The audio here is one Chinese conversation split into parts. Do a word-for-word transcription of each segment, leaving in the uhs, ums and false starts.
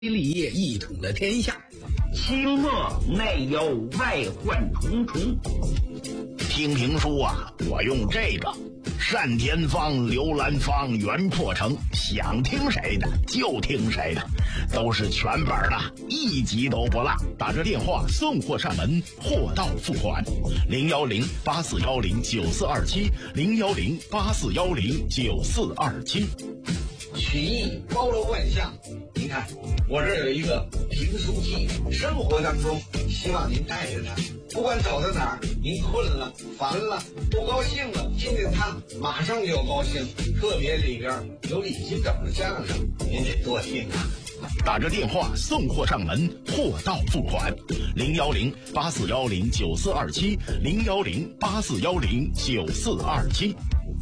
立业一统了天下， 清末内忧外患重重。 听评书啊，我用这个单田芳、刘兰芳、袁阔成，想听谁的就听谁的，都是全本的，一集都不落。打着电话送货上门，货到付款。零幺零八四幺零九四二七，零幺零八四幺零九四二七。 曲艺包罗万象。您看，我这儿有一个评书机，生活当中希望您带着它，不管走到哪儿，您困了、烦了、不高兴了，听听它，马上就高兴。特别里边有李金斗的相声，您得多听啊。 打着电话送货上门，货到付款。零幺零八四幺零九四二七，零幺零八四幺零九四二七。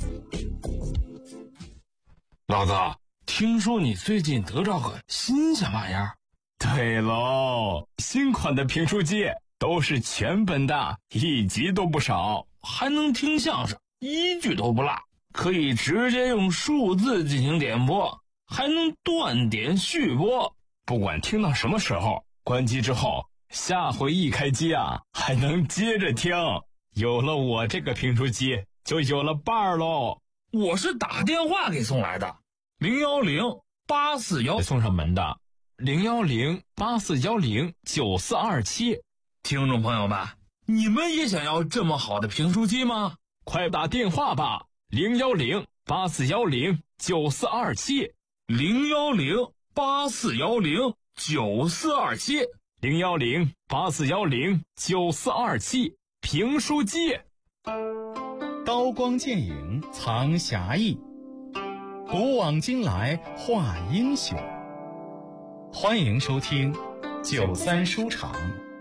老子，听说你最近得着个新鲜玩意儿？ 对喽，新款的评书机都是全本的，一集都不少， 还能听相声，一句都不落，可以直接用数字进行点播，还能断点续播， 不管听到什么时候，关机之后，下回一开机啊，还能接着听。有了我这个评书机，就有了伴儿喽。 我是打电话给送来的，零幺零八四幺送上门的，零幺零八四幺零九四二七。 听众朋友们，你们也想要这么好的评书机吗？ 快打电话吧，零幺零八四幺零九四二七， 零幺零八四幺零九四二七， 零幺零八四幺零九四二七，评书机。 刀光剑影藏侠义，古往今来话英雄。欢迎收听九三书场。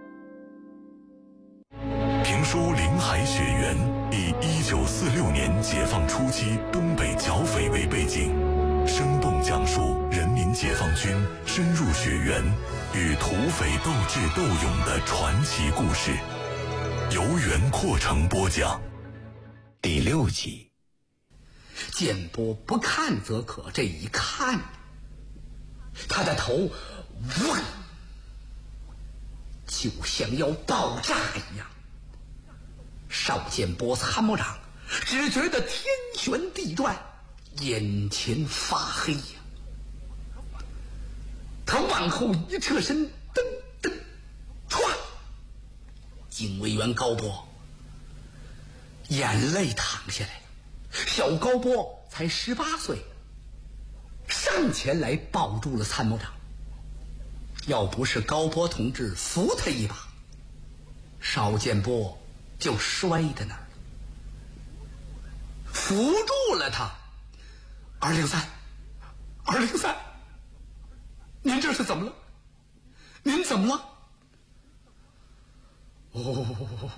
评书《林海雪原》以一九四六年解放初期东北剿匪为背景，生动讲述人民解放军深入雪原与土匪斗智斗勇的传奇故事，由袁阔成播讲。 第六集，建波不看则可，这一看，他的头嗡，就像要爆炸一样。邵建波参谋长只觉得天旋地转，眼前发黑呀。他往后一侧身，噔噔，唰！警卫员高波眼泪淌下来了。小高波才十八岁，上前来抱住了参谋长。要不是高波同志扶他一把，邵建波就摔在那儿了。扶住了他，二零三，二零三，您这是怎么了？您怎么了？哦。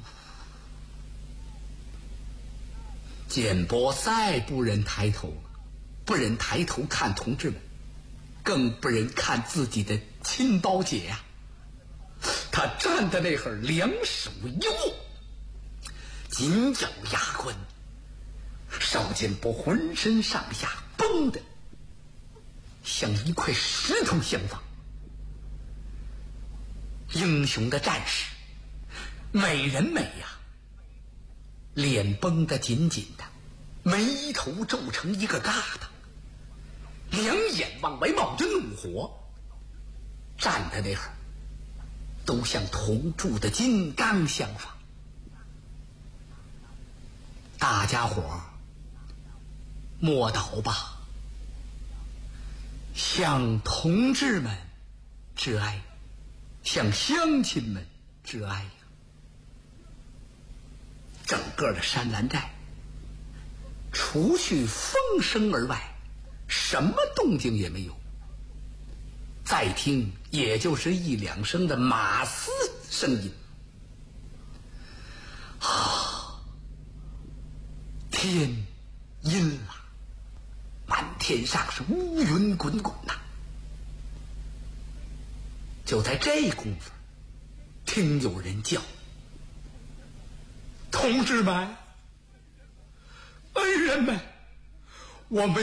建波再不忍抬头了，不忍抬头看同志们，更不忍看自己的亲胞姐呀、啊。他站在那会儿，两手一握，紧咬牙关。邵建波浑身上下绷得像一块石头相放。英雄的战士，美人美呀、啊，脸绷得紧紧的，眉头皱成一个疙瘩，两眼往外冒着怒火，站在那会儿都像铜铸的金刚相仿。大家伙莫祷吧，向同志们致哀，向乡亲们致哀呀！整个的山兰寨，除去风声而外，什么动静也没有。再听，也就是一两声的马嘶声音。啊，天阴了，满天上是乌云滚滚呐、啊。就在这功夫，听有人叫：“同志们，恩人们，我们